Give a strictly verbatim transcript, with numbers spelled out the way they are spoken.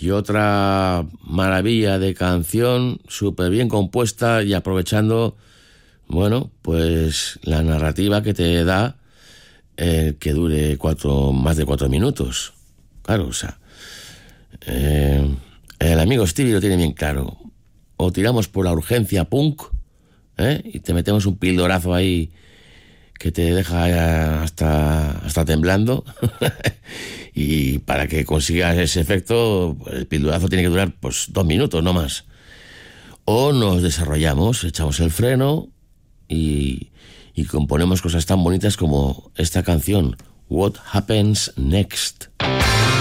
Y otra maravilla de canción, súper bien compuesta y aprovechando, bueno, pues la narrativa que te da eh, que dure cuatro, más de cuatro minutos. Claro, o sea, eh, el amigo Stevie lo tiene bien claro. O tiramos por la urgencia punk, ¿eh? Y te metemos un pildorazo ahí que te deja hasta, hasta temblando. Y para que consigas ese efecto, el pildorazo tiene que durar pues dos minutos, no más. O nos desarrollamos, echamos el freno y, y componemos cosas tan bonitas como esta canción, What Happens Next.